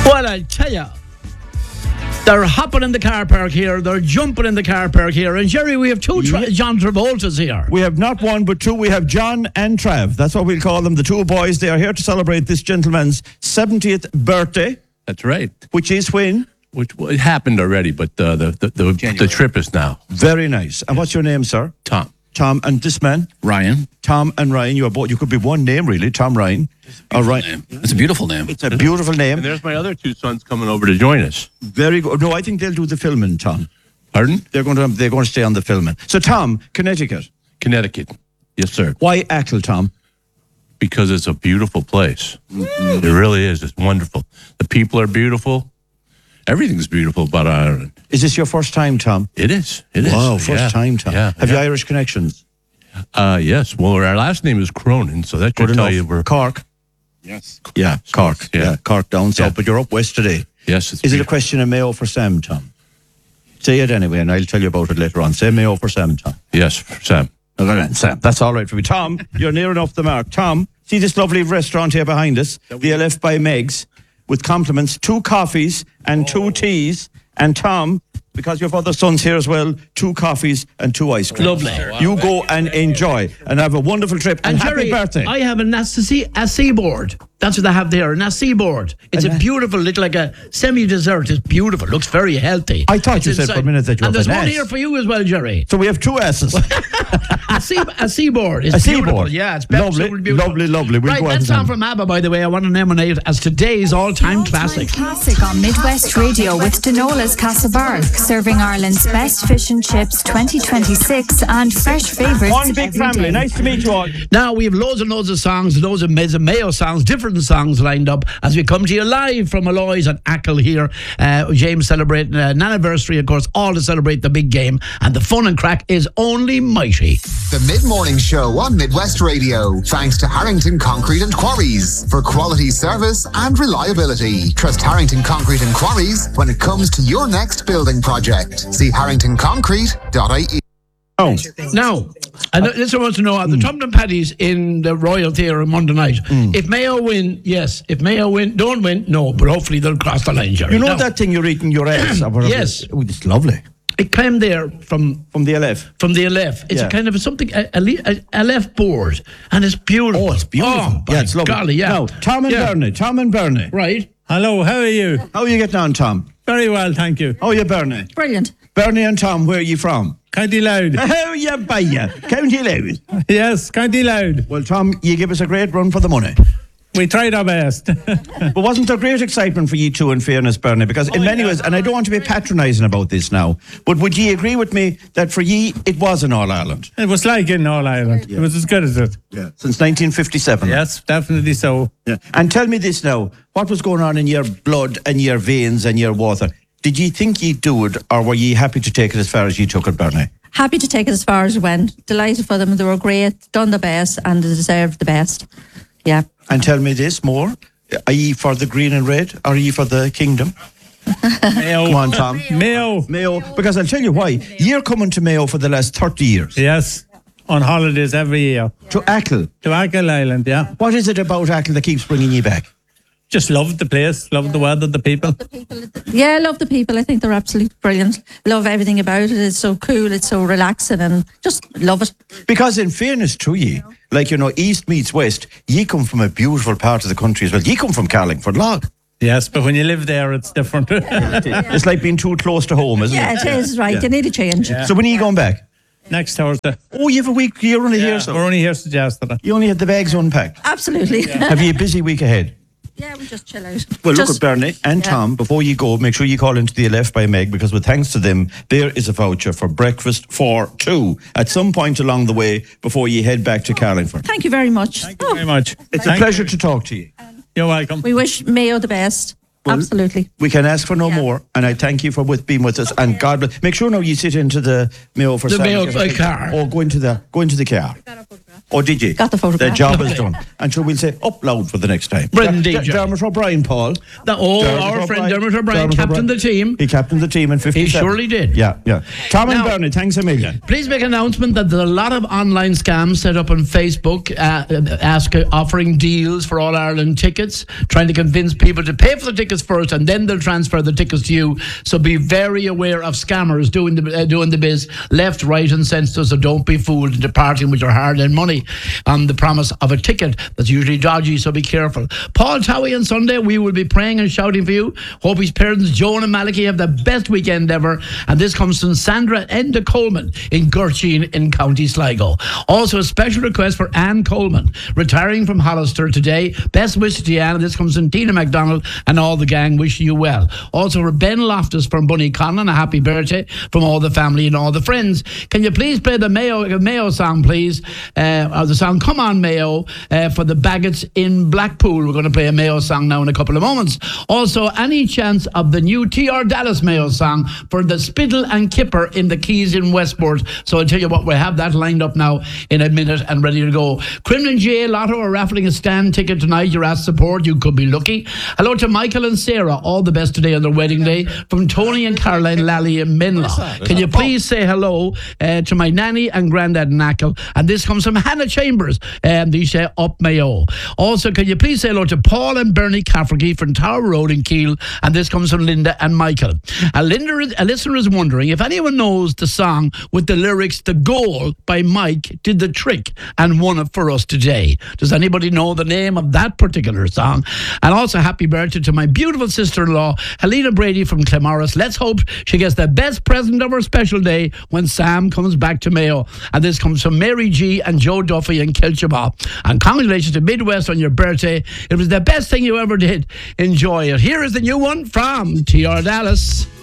Well, I'll tell you, they're hopping in the car park here, they're jumping in the car park here. And Jerry, we have two John Travoltas here. We have not one but two. We have John and Trav. That's what we'll call them, the two boys. They are here to celebrate this gentleman's 70th birthday. That's right. Which is when? It happened already, but the trip is now. Very nice. And what's your name, sir? Tom. Tom, and this man? Ryan. Tom and Ryan. You are both. You could be one name, really. Tom Ryan. All right. It's a beautiful name. It's a beautiful name. And there's my other two sons coming over to join us. Very good. No, I think they'll do the filming, Tom. Pardon? They're going to stay on the filming. So, Tom, Connecticut. Yes, sir. Why Achill, Tom? Because it's a beautiful place. It really is. It's wonderful. The people are beautiful. Everything's beautiful about Ireland. Is this your first time, Tom? It is. Wow, first time, Tom. Yeah, Have you Irish connections? Yes. Well, our last name is Cronin, so that should tell you we're... Cork? Yes. Yeah, Cork. Yeah, Cork down south, but you're up west today. Yes. Is it a question of Mayo for Sam, Tom? Say it anyway, and I'll tell you about it later on. Say Mayo for Sam, Tom. Yes, Sam. Sam, that's all right for me. Tom, you're near enough the mark. Tom, see this lovely restaurant here behind us, the LF by Meg's, with compliments, 2 coffees and 2 teas. And Tom, because your other son's here as well, 2 coffees and 2 ice creams. Lovely. You go and enjoy and have a wonderful trip. And Jerry, happy birthday. I have a seaboard. That's what I have there, a seaboard. It's a beautiful little, like a semi-dessert. It's beautiful. Looks very healthy. I thought you said for a minute that you and have there's an one ass. here for you as well, Jerry. So we have 2 asses. A seaboard. It's a beautiful. seaboard. Yeah, it's lovely, beautiful. lovely. We'll right, go that song from ABBA, by the way, I want to nominate it as today's all-time classic. Classic on Midwest Radio with Denola's Castlebar, serving Ireland's best fish and chips 2026 and fresh favourites. One big family. Nice to meet you all. Now, we have loads and loads of songs, loads of Mayo songs, different songs lined up as we come to you live from Malloy's and Achill here. James celebrating an anniversary, of course, all to celebrate the big game. And the fun and crack is only mighty. The Mid-Morning Show on Midwest Radio. Thanks to Harrington Concrete and Quarries for quality service and reliability. Trust Harrington Concrete and Quarries when it comes to your next building project. See harringtonconcrete.ie. Oh. Now, and this one wants to know, are the Tubman Paddies in the Royal Theatre on Monday night? If Mayo win, yes. If Mayo don't win, no. But hopefully they'll cross the line, Jerry. You know that thing you're eating your ass? Yes. Oh, it's lovely. It came there from the LF. From the LF. It's a kind of something, a LF board. And it's beautiful. Oh, it's beautiful. Oh, yeah, it's lovely. Golly, yeah. Now, Tom and Bernie. Right. Hello, how are you? How are you getting on, Tom? Very well, thank you. How are you, Bernie? Brilliant. Bernie and Tom, where are you from? County Loud. Oh, yeah, by ya. County Loud. Yes, County Loud. Well, Tom, you give us a great run for the money. We tried our best. But wasn't there great excitement for you two, in fairness, Bernie? Because in many ways, and I don't want to be patronising about this now, but would you agree with me that for ye, it was in All Ireland? It was like in All Ireland. Yeah. It was as good as it. Yeah. Since 1957. Yes, definitely so. Yeah. And tell me this now, what was going on in your blood and your veins and your water? Did you think you'd do it, or were you happy to take it as far as you took it, Bernie? Happy to take it as far as it went. Delighted for them. They were great, done the best, and they deserved the best. Yeah. And tell me this more. Are you for the green and red, or are you for the kingdom? Mayo. Come on, Tom. Mayo. Because I'll tell you why. You're coming to Mayo for the last 30 years. Yes. On holidays every year. To Achill. To Achill Island, yeah. What is it about Achill that keeps bringing you back? Just love the place, love the weather, the people. Yeah, love the people. I think they're absolutely brilliant. Love everything about it. It's so cool, it's so relaxing, and just love it. Because in fairness to ye, like, you know, East meets West, ye come from a beautiful part of the country as well. Ye come from Carlingford Lough. Yes, but when you live there, it's different. It's like being too close to home, isn't it? Yeah, it is, right. You need a change. Yeah. So when are you going back? Next Thursday. Oh, you have a week. You're only here, so. We're only here since yesterday. You only had the bags unpacked. Absolutely. Have you a busy week ahead? Yeah, we just chill out. Well, look at Bernie and Tom. Before you go, make sure you call into the LF by Meg, because with thanks to them, there is a voucher for breakfast for 2 at some point along the way before you head back to Carlingford. Thank you very much. Thank you very much. It's a pleasure to talk to you. You're welcome. We wish Mayo the best. Well, absolutely. We can ask for no more, and I thank you for being with us. And God bless. Make sure now you sit into the Mayo for the Mayo car. car. Or go into the car. Oh, did you? Got the photograph. The job is done. And sure, we'll say up loud for the next time. Brendan DJ. Dermot O'Brien, Paul. Our friend Dermot O'Brien captained the team. He captained the team in 57. He surely did. Yeah. Tom and Now- Bernie, thanks a million. Please make an announcement that there's a lot of online scams set up on Facebook, offering deals for All Ireland tickets, trying to convince people to pay for the tickets first and then they'll transfer the tickets to you. So be very aware of scammers doing the biz left, right, and centre. So don't be fooled into parting with your hard-earned money on the promise of a ticket that's usually dodgy. So be careful. Paul Towie on Sunday, we will be praying and shouting for you. Hope his parents, Joan and Malachy, have the best weekend ever. And this comes from Sandra Enda Coleman in Gurcheen in County Sligo. Also, a special request for Anne Coleman, retiring from Hollister today. Best wishes to Anne. This comes from Tina MacDonald and all the gang wishing you well. Also, for Ben Loftus from Bunny Conlon, a happy birthday from all the family and all the friends. Can you please play the Mayo song, please? Or the song Come On Mayo for the Baggots in Blackpool. We're going to play a Mayo song now in a couple of moments. Also, any chance of the new T.R. Dallas Mayo song for the Spittle and Kipper in the Keys in Westport. So I'll tell you what, we have that lined up now in a minute and ready to go. Cremlin J Lotto are raffling a stand ticket tonight. You're asked support. You could be lucky. Hello to Michael and Sarah. All the best today on their wedding day. From Tony and Caroline Lally in Menla. Can you please say hello to my nanny and granddad in Ackle? And this comes from Hannah Chambers. They say up Mayo. Also, can you please say hello to Paul and Bernie Cafferty from Tower Road in Keele? And this comes from Linda and Michael. A listener is wondering if anyone knows the song with the lyrics "The Goal" by Mike did the trick and won it for us today. Does anybody know the name of that particular song? And also happy birthday to my beautiful sister-in-law Helena Brady from Clemorris. Let's hope she gets the best present of her special day when Sam comes back to Mayo. And this comes from Mary G and Joe Duffy in Kilchaba. And congratulations to Midwest on your birthday. It was the best thing you ever did. Enjoy it. Here is the new one from T.R. Dallas.